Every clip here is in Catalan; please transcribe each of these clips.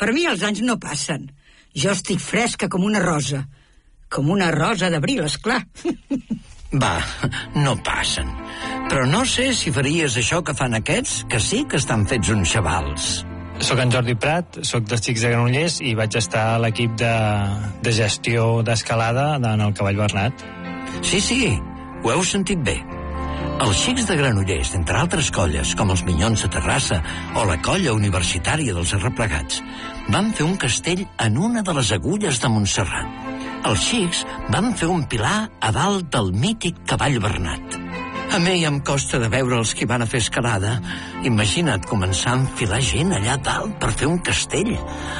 Per mi els anys no passen. Jo estic fresca com una rosa. Com una rosa d'abril, esclar. Va, no passen. Però no sé si faries això que fan aquests, que sí que estan fets uns xavals. Soc en Jordi Prat, soc dels Xics de Granollers i vaig estar a l'equip de gestió d'escalada en el Cavall Bernat. Sí, ho heu sentit bé. Els Xics de Granollers, entre altres colles, com els Minyons de Terrassa o la colla universitària dels Arreplegats, van fer un castell en una de les agulles de Montserrat. Els Xics van fer un pilar a dalt del mític Cavall Bernat. A mi em costa de veure els que van a fer escalada. Imagina't començar a enfilar gent allà dalt per fer un castell.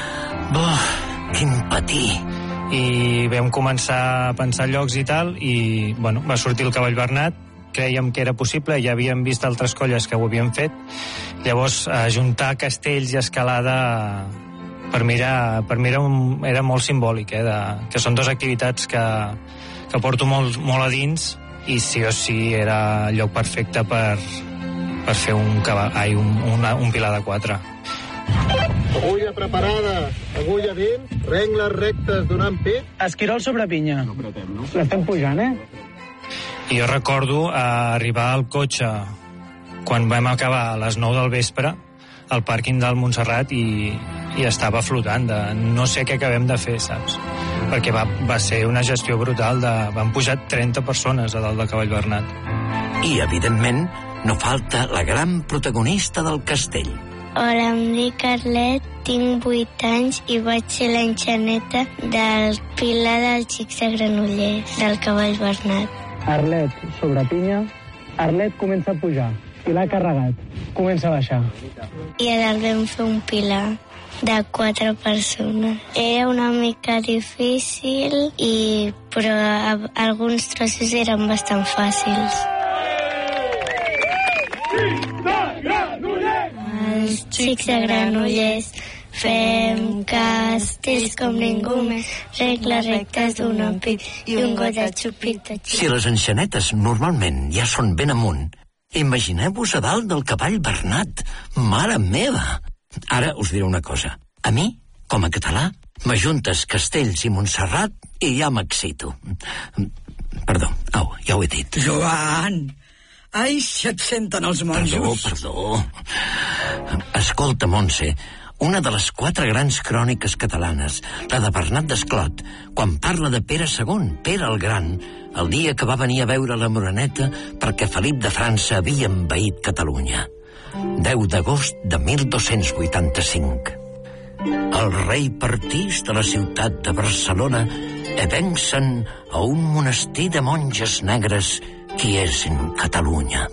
Quin patí. I vam començar a pensar llocs i tal, i va sortir el Cavall Bernat. Crèiem que era possible, ja havíem vist altres colles que ho havien fet. Llavors, ajuntar castells i escalada per mi era molt simbòlic, que són dues activitats que porto molt a dins, i sí o sí era el lloc perfecte per fer un pilar de 4. Agulla preparada, agulla dins, rengles rectes donant pit. Esquirol sobre pinya. L'estem pujant, I jo recordo arribar al cotxe quan vam acabar a les 9 del vespre al pàrquing del Montserrat i estava flotant de no sé què acabem de fer, saps? Perquè va ser una gestió brutal. Van pujar 30 persones a dalt del Cavall Bernat. I, evidentment, no falta la gran protagonista del castell. Hola, em dic Arlet, tinc 8 anys i vaig ser l'enxaneta del pilar dels Xics de Granollers, del Cavall Bernat. Arlet sobre pinya. Arlet comença a pujar. Pilar carregat. Comença a baixar. I a dalt vam fer un pilar de 4 persones. Era una mica difícil, però alguns trossos eren bastant fàcils. Els Xics de Granollers fem castells com ningú més, regles rectes d'un ampit i un got de xupit. Si les enxanetes normalment ja són ben amunt, imagineu-vos a dalt del Cavall Bernat. Mare meva! Ara us diré una cosa. A mi, com a català, m'ajuntes Castells i Montserrat i ja m'excito. Perdó, ja ho he dit. Joan! Ai, si et senten els monjos. Perdó. Escolta, Montse, una de les 4 grans cròniques catalanes, la de Bernat d'Esclot, quan parla de Pere II, Pere el Gran, el dia que va venir a veure la Moreneta perquè Felip de França havia envaït Catalunya. 10 d'agost de 1285. El rei partís de la ciutat de Barcelona e vencen a un monestir de monges negres qui és en Catalunya.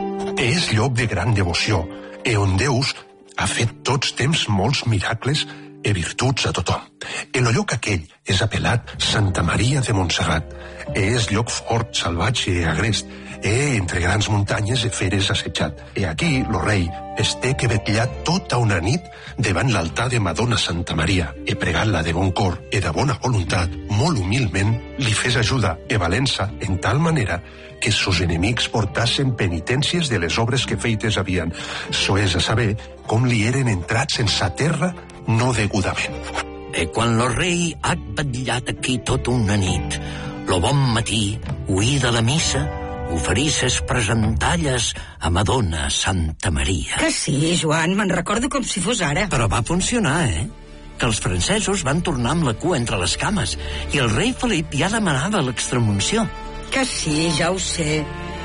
És lloc de gran devoció, on Deus ha fet tots temps molts miracles e virtuts a tothom. El lloc aquell és apel·lat Santa Maria de Montserrat. És lloc fort, salvatge e agrest, entre grans muntanyes e feres assetjat. Aquí lo rei es té que vetllar tota una nit davant l'altar de Madonna Santa Maria pregar-la de bon cor e de bona voluntat, molt humilment, li fes ajuda e valença en tal manera que sus enemics portassen penitències de les obres que feites havien. So és a saber com li eren entrats en sa terra no degudament. Quan lo rei ha vetllat aquí tota una nit, lo bon matí, huí de la missa, oferisses presentalles a Madonna Santa Maria. Que sí, Joan, me'n recordo com si fos ara. Però va funcionar, Que els francesos van tornar amb la cua entre les cames i el rei Felip ja demanava l'extremunció. Que sí, ja ho sé.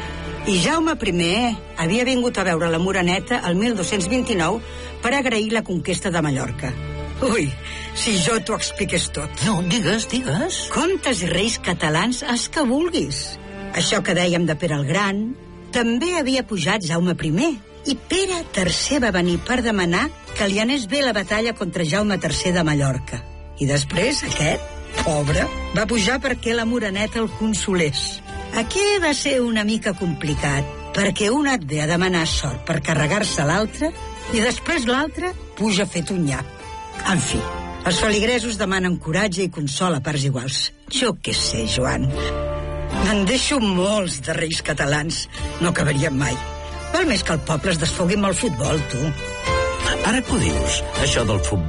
I Jaume I havia vingut a veure la Moreneta el 1229 per agrair la conquesta de Mallorca. Ui, si jo t'ho expliqués tot. No, digues. Comtes i reis catalans, els que vulguis. Això que dèiem de Pere el Gran, també havia pujat Jaume I, i Pere III va venir per demanar que li anés bé la batalla contra Jaume III de Mallorca. I després, aquest, pobre, va pujar perquè la Moreneta el consolés. Aquí va ser una mica complicat, perquè un et ve a demanar sort per carregar-se l'altre i després l'altre puja fet un nyap. En fi, els feligresos demanen coratge i consol a parts iguals. Jo què sé, Joan. Me'n deixo molts de reis catalans. No acabarien mai. Val més que el poble es desfogui amb el futbol, tu. Ara que ho dius, això del futbol